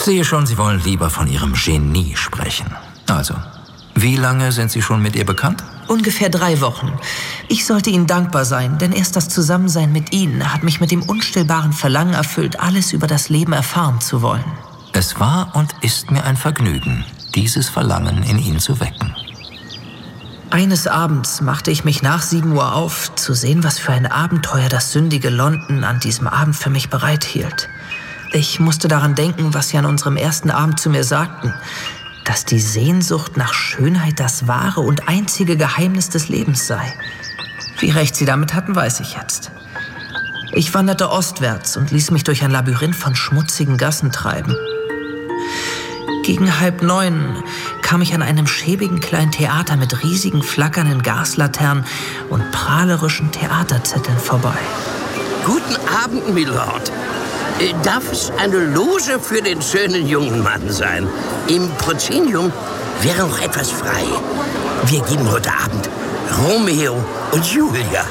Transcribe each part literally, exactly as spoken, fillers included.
sehe schon, Sie wollen lieber von Ihrem Genie sprechen. Also, wie lange sind Sie schon mit ihr bekannt? Ungefähr drei Wochen. Ich sollte Ihnen dankbar sein, denn erst das Zusammensein mit Ihnen hat mich mit dem unstillbaren Verlangen erfüllt, alles über das Leben erfahren zu wollen. Es war und ist mir ein Vergnügen, dieses Verlangen in Ihnen zu wecken. Eines Abends machte ich mich nach sieben Uhr auf, zu sehen, was für ein Abenteuer das sündige London an diesem Abend für mich bereithielt. Ich musste daran denken, was Sie an unserem ersten Abend zu mir sagten, dass die Sehnsucht nach Schönheit das wahre und einzige Geheimnis des Lebens sei. Wie recht Sie damit hatten, weiß ich jetzt. Ich wanderte ostwärts und ließ mich durch ein Labyrinth von schmutzigen Gassen treiben. Gegen halb neun kam ich an einem schäbigen kleinen Theater mit riesigen flackernden Gaslaternen und prahlerischen Theaterzetteln vorbei. Guten Abend, Milord. Äh, Darf es eine Loge für den schönen jungen Mann sein? Im Proszenium wäre noch etwas frei. Wir geben heute Abend Romeo und Julia.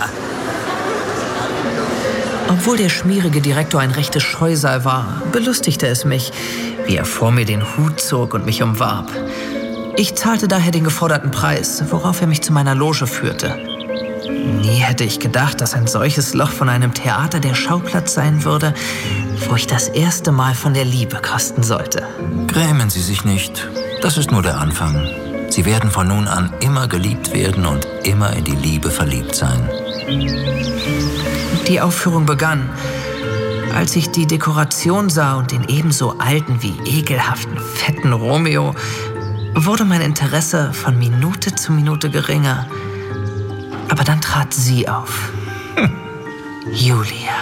Obwohl der schmierige Direktor ein rechtes Scheusal war, belustigte es mich, wie er vor mir den Hut zog und mich umwarb. Ich zahlte daher den geforderten Preis, worauf er mich zu meiner Loge führte. Nie hätte ich gedacht, dass ein solches Loch von einem Theater der Schauplatz sein würde, wo ich das erste Mal von der Liebe kosten sollte. Grämen Sie sich nicht. Das ist nur der Anfang. Sie werden von nun an immer geliebt werden und immer in die Liebe verliebt sein. Die Aufführung begann. Als ich die Dekoration sah und den ebenso alten wie ekelhaften, fetten Romeo, wurde mein Interesse von Minute zu Minute geringer. Aber dann trat sie auf. Hm. Julia.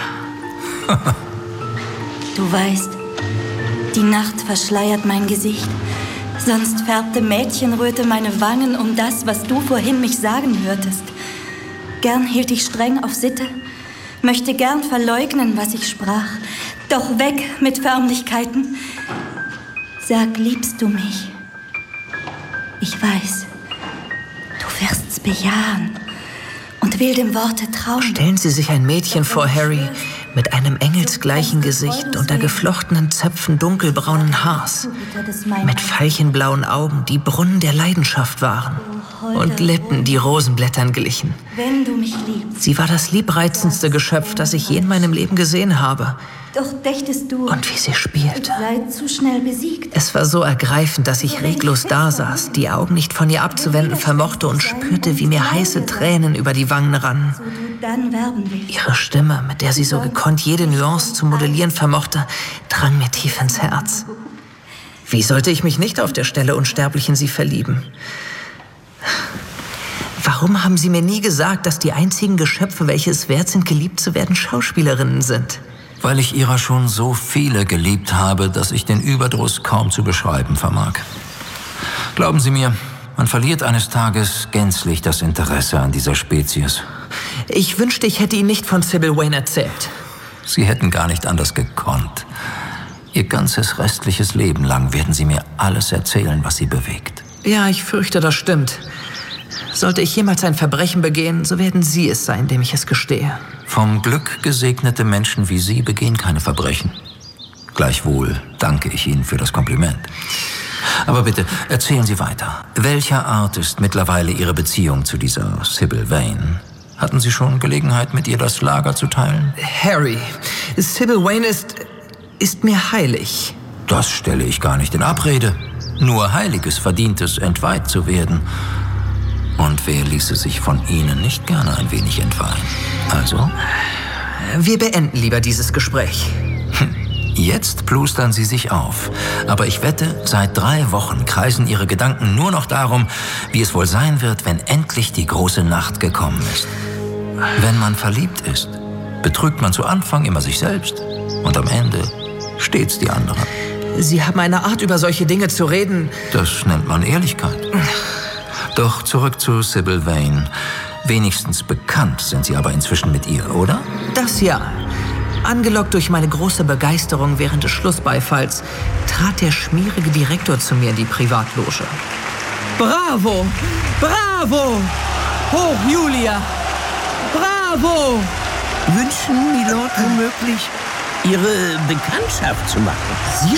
Du weißt, die Nacht verschleiert mein Gesicht. Sonst färbte Mädchenröte meine Wangen um das, was du vorhin mich sagen hörtest. Gern hielt ich streng auf Sitte, möchte gern verleugnen, was ich sprach. Doch weg mit Förmlichkeiten. Sag, liebst du mich? Ich weiß, du wirst's bejahen und will dem Worte trauen. Stellen Sie sich ein Mädchen vor, Harry, mit einem engelsgleichen Gesicht unter geflochtenen Zöpfen dunkelbraunen Haars, mit veilchenblauen Augen, die Brunnen der Leidenschaft waren, und Lippen, die Rosenblättern glichen. Wenn du mich liebst. Sie war das liebreizendste Geschöpf, das ich je in meinem Leben gesehen habe. Doch dächtest du, und wie sie spielte. sei zu schnell besiegt. Es war so ergreifend, dass ich reglos dasaß, die Augen nicht von ihr abzuwenden vermochte und spürte, wie mir heiße Tränen über die Wangen rannen. Ihre Stimme, mit der sie so gekonnt jede Nuance zu modellieren vermochte, drang mir tief ins Herz. Wie sollte ich mich nicht auf der Stelle unsterblich in sie verlieben? Warum haben Sie mir nie gesagt, dass die einzigen Geschöpfe, welche es wert sind, geliebt zu werden, Schauspielerinnen sind? Weil ich ihrer schon so viele geliebt habe, dass ich den Überdruss kaum zu beschreiben vermag. Glauben Sie mir, man verliert eines Tages gänzlich das Interesse an dieser Spezies. Ich wünschte, ich hätte Ihnen nicht von Sybil Wayne erzählt. Sie hätten gar nicht anders gekonnt. Ihr ganzes restliches Leben lang werden Sie mir alles erzählen, was Sie bewegt. Ja, ich fürchte, das stimmt. Sollte ich jemals ein Verbrechen begehen, so werden Sie es sein, dem ich es gestehe. Vom Glück gesegnete Menschen wie Sie begehen keine Verbrechen. Gleichwohl danke ich Ihnen für das Kompliment. Aber bitte, erzählen Sie weiter. Welcher Art ist mittlerweile Ihre Beziehung zu dieser Sybil Wayne? Hatten Sie schon Gelegenheit, mit ihr das Lager zu teilen? Harry, Sybil Wayne ist, ist mir heilig. Das stelle ich gar nicht in Abrede. Nur Heiliges verdient es, entweiht zu werden. Und wer ließe sich von Ihnen nicht gerne ein wenig entweihen? Also? Wir beenden lieber dieses Gespräch. Jetzt plustern Sie sich auf. Aber ich wette, seit drei Wochen kreisen Ihre Gedanken nur noch darum, wie es wohl sein wird, wenn endlich die große Nacht gekommen ist. Wenn man verliebt ist, betrügt man zu Anfang immer sich selbst und am Ende stets die anderen. Sie haben eine Art, über solche Dinge zu reden. Das nennt man Ehrlichkeit. Doch zurück zu Sybil Wayne. Wenigstens bekannt sind Sie aber inzwischen mit ihr, oder? Das ja. Angelockt durch meine große Begeisterung während des Schlussbeifalls, trat der schmierige Direktor zu mir in die Privatloge. Bravo! Bravo! Hoch, Julia! Bravo! Wünschen Milord womöglich, Ihre Bekanntschaft zu machen? Sie